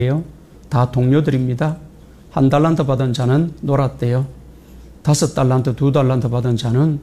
다 동료들입니다. 1달란트 받은 자는 놀았대요. 5달란트, 2달란트 받은 자는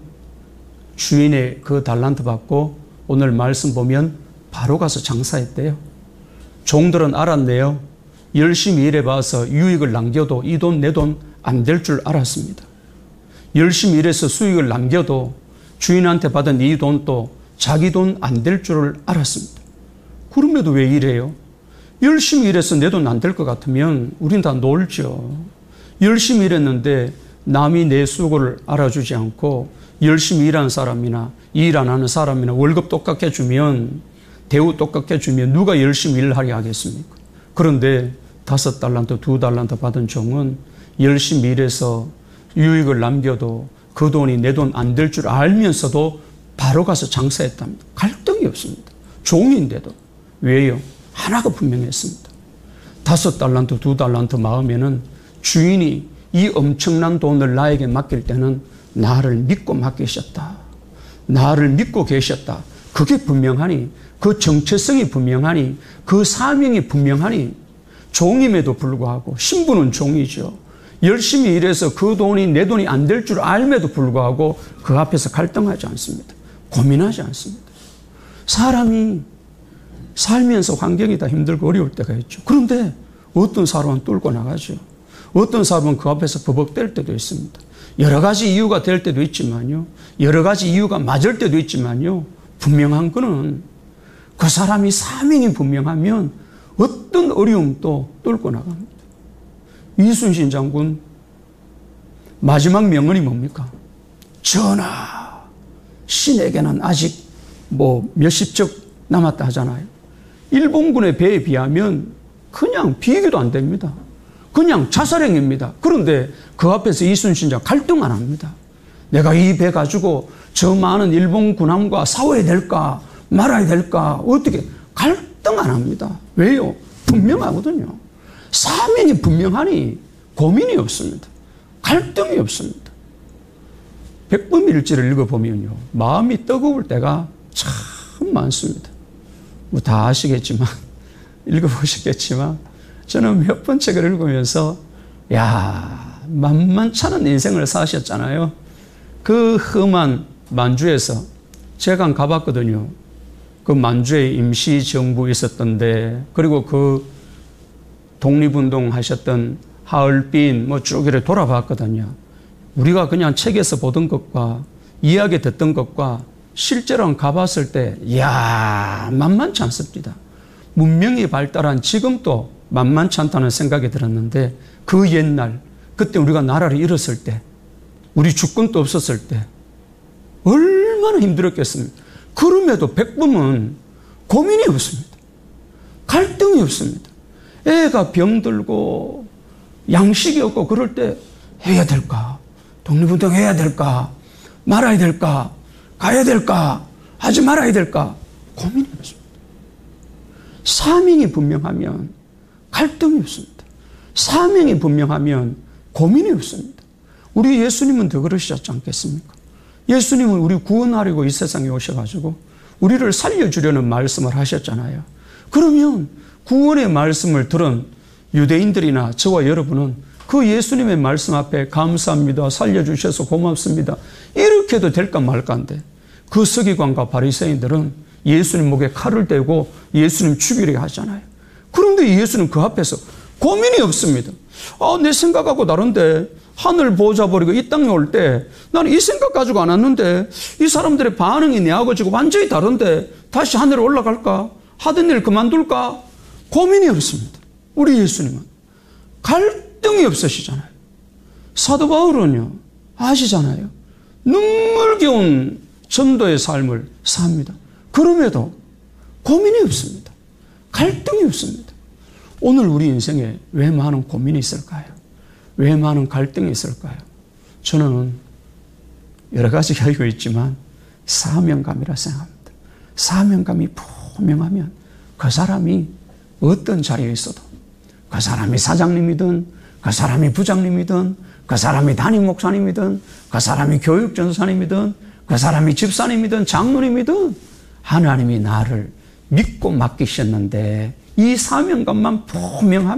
주인의 그 달란트 받고 오늘 말씀 보면 바로 가서 장사했대요. 종들은 알았네요. 열심히 일해봐서 유익을 남겨도 이 돈 내 돈 안 될 줄 알았습니다. 열심히 일해서 수익을 남겨도 주인한테 받은 이 돈도 자기 돈 안 될 줄을 알았습니다. 그럼에도 왜 이래요? 열심히 일해서 내 돈 안 될 것 같으면 우린 다 놀죠. 열심히 일했는데 남이 내 수고를 알아주지 않고 열심히 일하는 사람이나 일 안 하는 사람이나 월급 똑같게 주면, 대우 똑같게 주면 누가 열심히 일을 하게 하겠습니까? 그런데 5달란트, 2달란트 받은 종은 열심히 일해서 유익을 남겨도 그 돈이 내 돈 안 될 줄 알면서도 바로 가서 장사했답니다. 갈등이 없습니다. 종인데도. 왜요? 하나가 분명했습니다. 5달란트, 2달란트 마음에는 주인이 이 엄청난 돈을 나에게 맡길 때는 나를 믿고 맡기셨다. 나를 믿고 계셨다. 그게 분명하니, 그 정체성이 분명하니, 그 사명이 분명하니, 종임에도 불구하고, 신부는 종이죠. 열심히 일해서 그 돈이 내 돈이 안 될 줄 알면도 불구하고 그 앞에서 갈등하지 않습니다. 고민하지 않습니다. 사람이 살면서 환경이 다 힘들고 어려울 때가 있죠. 그런데 어떤 사람은 뚫고 나가죠. 어떤 사람은 그 앞에서 버벅댈 때도 있습니다. 여러 가지 이유가 될 때도 있지만요. 여러 가지 이유가 맞을 때도 있지만요. 분명한 거는 그 사람이 사명이 분명하면 어떤 어려움도 뚫고 나갑니다. 이순신 장군 마지막 명언이 뭡니까? 전하, 신에게는 아직 몇십 적 남았다 하잖아요. 일본군의 배에 비하면 그냥 비교도 안 됩니다. 그냥 자살행위입니다. 그런데 그 앞에서 이순신 장군 갈등 안 합니다. 내가 이 배 가지고 저 많은 일본 군함과 싸워야 될까 말아야 될까 어떻게 갈등 안 합니다. 왜요? 분명하거든요. 사명이 분명하니 고민이 없습니다. 갈등이 없습니다. 백범일지를 읽어보면요. 마음이 뜨거울 때가 참 많습니다. 다 아시겠지만, 읽어보시겠지만, 저는 몇 번 책을 읽으면서, 만만찮은 인생을 사셨잖아요. 그 험한 만주에서 제가 가봤거든요. 그 만주에 임시정부 있었던데, 그리고 그 독립운동 하셨던 하얼빈 쭉 이렇게 돌아봤거든요. 우리가 그냥 책에서 보던 것과 이야기 듣던 것과 실제로 가봤을 때, 만만치 않습니다. 문명이 발달한 지금도 만만치 않다는 생각이 들었는데, 그 옛날, 그때 우리가 나라를 잃었을 때, 우리 주권도 없었을 때, 얼마나 힘들었겠습니까? 그럼에도 백범은 고민이 없습니다. 갈등이 없습니다. 애가 병들고, 양식이 없고, 그럴 때 해야 될까? 독립운동 해야 될까? 말아야 될까? 가야 될까? 하지 말아야 될까? 고민이 없습니다. 사명이 분명하면 갈등이 없습니다. 사명이 분명하면 고민이 없습니다. 우리 예수님은 더 그러시지 않겠습니까? 예수님은 우리 구원하려고 이 세상에 오셔가지고 우리를 살려주려는 말씀을 하셨잖아요. 그러면 구원의 말씀을 들은 유대인들이나 저와 여러분은 그 예수님의 말씀 앞에 감사합니다. 살려주셔서 고맙습니다. 이렇게 해도 될까 말까인데 그 서기관과 바리새인들은 예수님 목에 칼을 대고 예수님 죽이려고 하잖아요. 그런데 예수는 그 앞에서 고민이 없습니다. 내 생각하고 다른데 하늘 보호자 버리고 이 땅에 올 때 나는 이 생각 가지고 안 왔는데 이 사람들의 반응이 내하고 지금 완전히 다른데 다시 하늘에 올라갈까? 하던 일 그만둘까? 고민이 없습니다. 우리 예수님은 갈등이 없으시잖아요. 사도 바울은요 아시잖아요. 눈물겨운 전도의 삶을 삽니다. 그럼에도 고민이 없습니다. 갈등이 없습니다. 오늘 우리 인생에 왜 많은 고민이 있을까요? 왜 많은 갈등이 있을까요? 저는 여러 가지가 알고 있지만 사명감이라 생각합니다. 사명감이 분명하면 그 사람이 어떤 자리에 있어도 그 사람이 사장님이든 그 사람이 부장님이든 그 사람이 담임 목사님이든 그 사람이 교육전사님이든 그 사람이 집사님이든 장로님이든 하나님이 나를 믿고 맡기셨는데 이 사명감만 분명합니다.